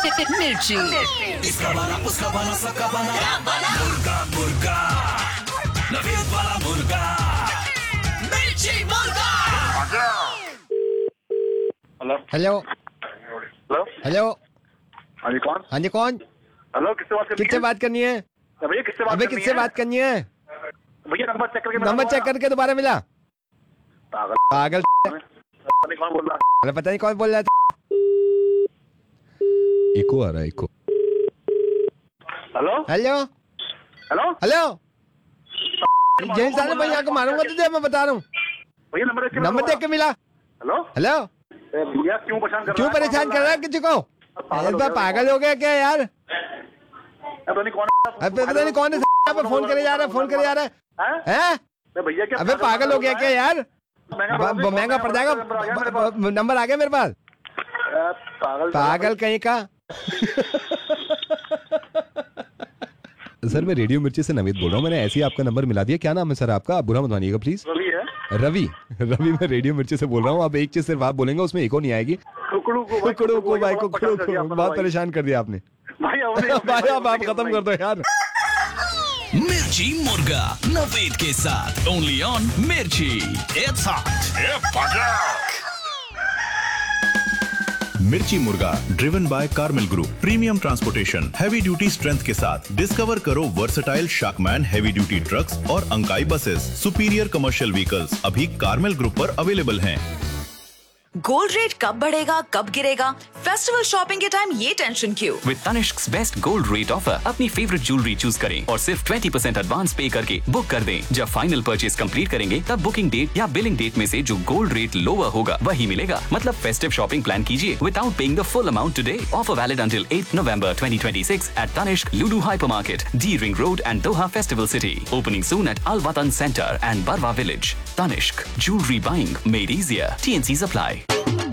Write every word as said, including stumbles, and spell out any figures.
मिर्ची। इसका बना उसका बना सबका बना मुर्गा मुर्गा नवीद वाला मुर्गा मिर्ची मुर्गा। Hello hello hello hello. हाँ जी कौन? हाँ जी कौन? हेलो किससे बात करनी किससे है? बात करनी है? भैया किससे बात अबे करनी किससे है? बात करनी है? भैया नंबर चेक करके नंबर चेक करके दोबारा मिला। पागल पागल। पता नहीं कौन बोल रहा है। अरे पता नहीं कौन बोल रहा था। इको आ रहा है eco. Hello hello hello hello. Gents साले भाई यहाँ को मारूंगा तुझे, मैं बता रहा हूँ। भैया नंबर देख के नंबर देख के मिला। Hello hello. ए, भैया क्यों परेशान कर रहा है? क्यों परेशान कर रहा है किसी को? पागल हो गया, पागल हो गया क्या यार? पता नहीं कौन है। अबे पता नहीं कौन है यहाँ पे फोन करे जा रहा है, फोन करे जा रहा है। हैं? हैं? ए, भैया क्या अबे पागल हो गया क्या यार? महंगा ब- महंगा पड़ जाएगा। ब- नंबर आ गया मेरे पास। पागल पागल कहीं का। सर मैं रेडियो मिर्ची से नवीद बोल रहा हूँ, मैंने ऐसे ही आपका नंबर मिला दिया। क्या नाम है सर आपका? आप बुरा मत मानिएगा प्लीज। रवि है। रवि। रवि मैं रेडियो मिर्ची से बोल रहा हूँ। आप एक चीज सिर्फ आप बोलेंगे उसमें इको नहीं आएगी। कुकड़ू को भाई, कुकड़ू को भाई बहुत कुकड़ू परेशान कर दिया को आपने बहुत भाई। परेशान कर दिया आपने। भाई हमने- भाई अब आप खत्म कर दो यार। मिर्ची मुर्गा नवीद के साथ ओनली ऑन मिर्ची। It's hot. मिर्ची मुर्गा driven by Carmel group, premium transportation, heavy duty strength के साथ। डिस्कवर करो वर्सेटाइल शाकमैन हैवी ड्यूटी ट्रक्स और Ankai buses, superior commercial vehicles अभी कार्मेल ग्रुप पर अवेलेबल हैं। गोल्ड रेट कब बढ़ेगा कब गिरेगा, फेस्टिवल शॉपिंग के टाइम ये टेंशन क्यों? With तनिष्क's best gold rate offer अपनी फेवरेट ज्वेलरी चूज करें और सिर्फ बीस परसेंट एडवांस पे करके बुक कर दें। जब फाइनल परचेज कंप्लीट करेंगे तब बुकिंग डेट या बिलिंग डेट में से जो गोल्ड रेट लोअर होगा वही मिलेगा। मतलब फेस्टिव शॉपिंग प्लान कीजिए without paying the full amount today. Offer valid until eight November twenty twenty six eight Tanishq Lulu hypermarket, D ring road and Doha festival city. Opening soon eight अल वतन centre and Barwa village. Tanishq, jewelry buying made easier. T N Cs apply.